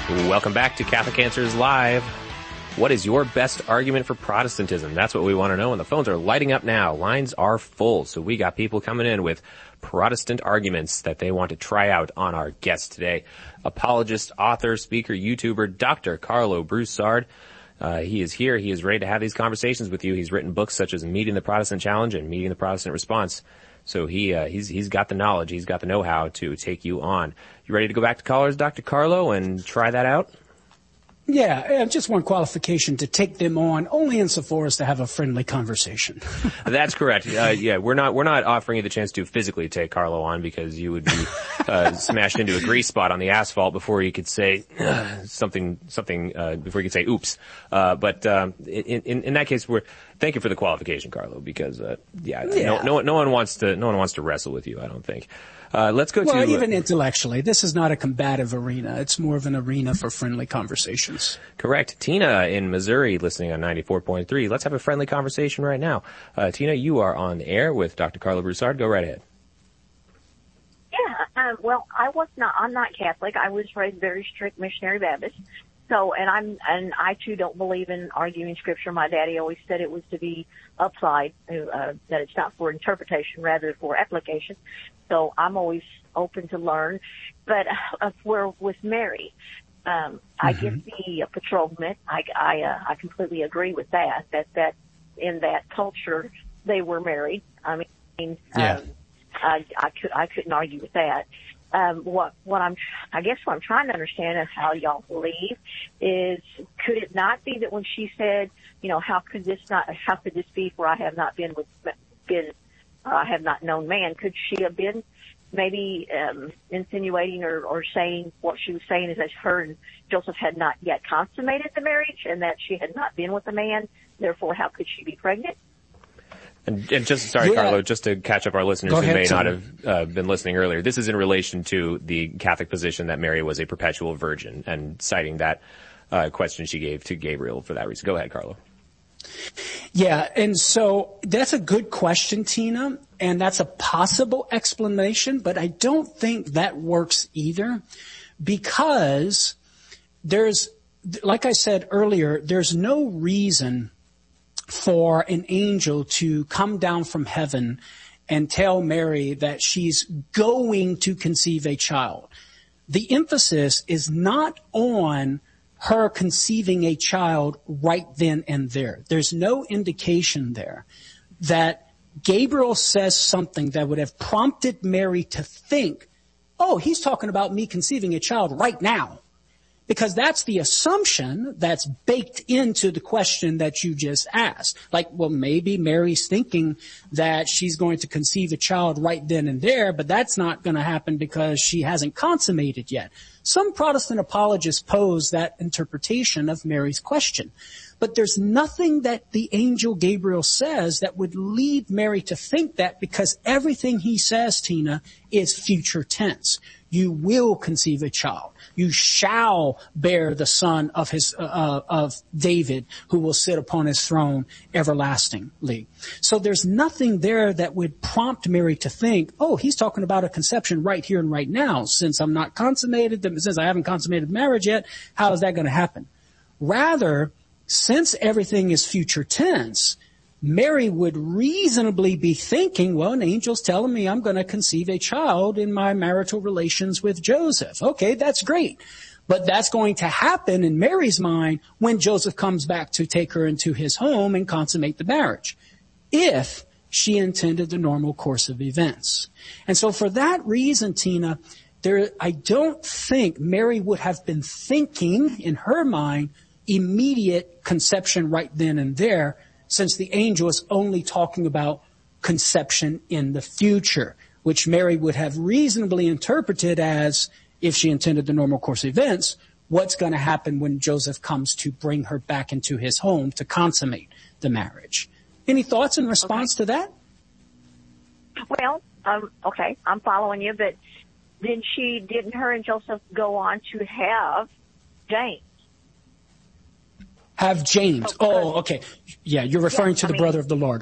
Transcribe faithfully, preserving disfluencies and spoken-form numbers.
Welcome back to Catholic Answers Live. What is your best argument for Protestantism? That's what we want to know, and the phones are lighting up now. Lines are full, so we got people coming in with Protestant arguments that they want to try out on our guest today. Apologist, author, speaker, YouTuber, Doctor Carlo Broussard. Uh, he is here. He is ready to have these conversations with you. He's written books such as Meeting the Protestant Challenge and Meeting the Protestant Response. So he, uh, he's, he's got the knowledge. He's got the know-how to take you on. You ready to go back to callers, Doctor Carlo, and try that out? Yeah, just one qualification: to take them on only insofar as to have a friendly conversation. That's correct. Uh, yeah, we're not we're not offering you the chance to physically take Carlo on, because you would be uh, smashed into a grease spot on the asphalt before you could say uh, something something uh, before you could say oops. Uh, but um, in, in in that case, we're thank you for the qualification, Carlo, because uh, yeah, yeah. No, no no one wants to no one wants to wrestle with you, I don't think. Uh, let's go well, to... Well, even intellectually. This is not a combative arena. It's more of an arena for friendly conversations. Correct. Tina in Missouri, listening on ninety-four point three. Let's have a friendly conversation right now. Uh, Tina, you are on the air with Doctor Carlo Broussard. Go right ahead. Yeah, um, well, I was not, I'm not Catholic. I was raised very strict missionary Baptist. So, and I'm, and I too don't believe in arguing scripture. My daddy always said it was to be applied, uh, that it's not for interpretation, rather for application. So I'm always open to learn. But uh, we're with Mary. Um, I mm-hmm. get the uh, betrothment. I, I, uh, I completely agree with that, that, that in that culture, they were married. I mean, yeah. um, I, I could, I couldn't argue with that. Um, what, what I'm, I guess what I'm trying to understand is how y'all believe is, could it not be that when she said, you know, how could this not, how could this be for I have not been with, been, uh, I have not known man? Could she have been maybe, um, insinuating or, or saying what she was saying is that her and Joseph had not yet consummated the marriage and that she had not been with a man, therefore how could she be pregnant? And, and just, sorry, yeah. Carlo, just to catch up our listeners Go who ahead, may son. not have uh, been listening earlier, this is in relation to the Catholic position that Mary was a perpetual virgin, and citing that uh, question she gave to Gabriel for that reason. Go ahead, Carlo. Yeah, and so that's a good question, Tina, and that's a possible explanation, but I don't think that works either, because there's, like I said earlier, there's no reason for an angel to come down from heaven and tell Mary that she's going to conceive a child. The emphasis is not on her conceiving a child right then and there. There's no indication there that Gabriel says something that would have prompted Mary to think, oh, he's talking about me conceiving a child right now. Because that's the assumption that's baked into the question that you just asked. Like, well, maybe Mary's thinking that she's going to conceive a child right then and there, but that's not going to happen because she hasn't consummated yet. Some Protestant apologists pose that interpretation of Mary's question. But there's nothing that the angel Gabriel says that would lead Mary to think that, because everything he says, Tina, is future tense. You will conceive a child. You shall bear the son of his, uh, of David, who will sit upon his throne everlastingly. So there's nothing there that would prompt Mary to think, oh, he's talking about a conception right here and right now. Since I'm not consummated, since I haven't consummated marriage yet, how is that going to happen? Rather, since everything is future tense, Mary would reasonably be thinking, well, an angel's telling me I'm going to conceive a child in my marital relations with Joseph. Okay, that's great. But that's going to happen in Mary's mind when Joseph comes back to take her into his home and consummate the marriage, if she intended the normal course of events. And so for that reason, Tina, there, I don't think Mary would have been thinking in her mind immediate conception right then and there, since the angel is only talking about conception in the future, which Mary would have reasonably interpreted as, if she intended the normal course of events, what's going to happen when Joseph comes to bring her back into his home to consummate the marriage. Any thoughts in response okay. to that? Well, um, okay, I'm following you, but then she, didn't her and Joseph go on to have James? Have James. Oh, okay. Yeah, you're referring yeah, to the I mean, brother of the Lord.